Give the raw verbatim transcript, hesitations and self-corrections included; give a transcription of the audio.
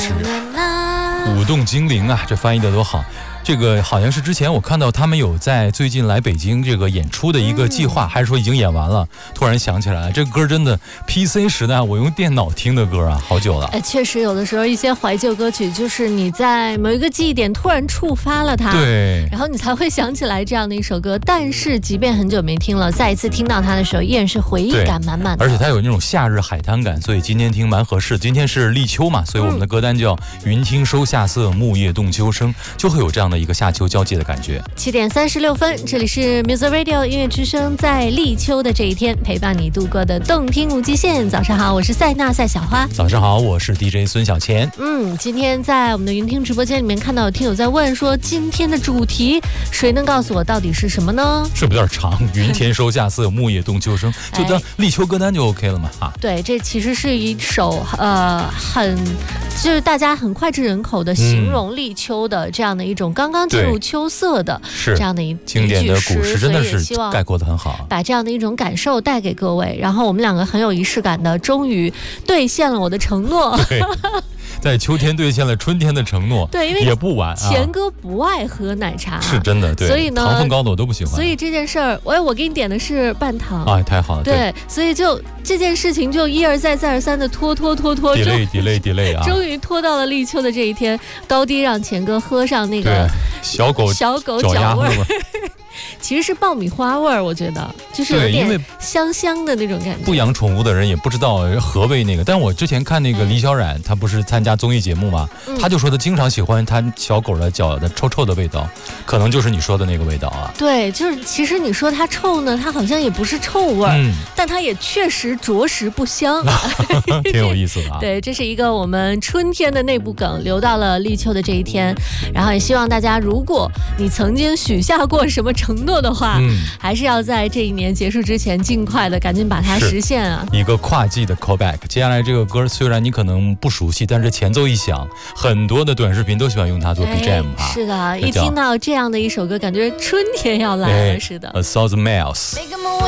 是舞动精灵啊，这翻译的多好。这个好像是之前我看到他们有在最近来北京这个演出的一个计划，嗯、还是说已经演完了？突然想起来了，这个歌真的 P C 时代我用电脑听的歌啊，好久了。 哎，确实有的时候一些怀旧歌曲，就是你在某一个记忆点突然触发了它， 对， 然后你才会想起来这样的一首歌。但是即便很久没听了，再一次听到它的时候，依然是回忆感满满的。 而且它有那种夏日海滩感，所以今天听蛮合适。今天是立秋嘛，所以我们的歌单叫云听收夏色，木叶动秋声，就会有这样的一个夏秋交界的感觉。 七点三十六分，这里是 Music Radio 音乐之声，在立秋的这一天陪伴你度过的动听无极限。早上好，我是赛娜赛小花。 早上好，我是 D J 孙小钱。 嗯，今天在我们的云听直播间里面看到有听友在问说，今天的主题谁能告诉我到底是什么呢？ 是不是有点长？云天收夏色，木叶动秋声，就当立秋歌单就 OK 了嘛？啊， 对，这其实是一首呃很就是大家很脍炙人口的形容立秋的这样的一种刚刚进入秋色的这样的一经典的古诗，真的是概括得很好， 把这样的一种感受带给各位。然后我们两个很有仪式感的，终于兑现了我的承诺。 对。在秋天兑现了春天的承诺， 对，因为也不晚啊。 钱哥不爱喝奶茶， 是真的，对， 所以呢， 糖分高的我都不喜欢。 所以这件事儿，我我给你点的是半糖啊，太好了。 对，对所以就这件事情就一而再再而三的拖拖拖拖 ，delay delay delay 啊， 终于拖到了立秋的这一天，高低让钱哥喝上那个小狗小狗脚味儿。其实是爆米花味儿，我觉得就是有点香香的那种感觉。 不养宠物的人也不知道何谓那个，但我之前看那个李小冉，他不是参加综艺节目嘛，嗯、他就说他经常喜欢他小狗的脚的臭臭的味道，可能就是你说的那个味道啊。 对，就是其实你说它臭呢，它好像也不是臭味儿，嗯、但它也确实着实不香， 挺有意思的啊。 对，这是一个我们春天的内部梗，留到了立秋的这一天，然后也希望大家，如果你曾经许下过什么承诺的话，嗯、还是要在这一年结束之前尽快的赶紧把它实现啊！ 一个跨季的 callback。接下来这个歌虽然你可能不熟悉，但是前奏一响，很多的短视频都喜欢用它做 B G M 啊。 是的，一听到这样的一首歌，感觉春天要来了似的。 A thousand miles。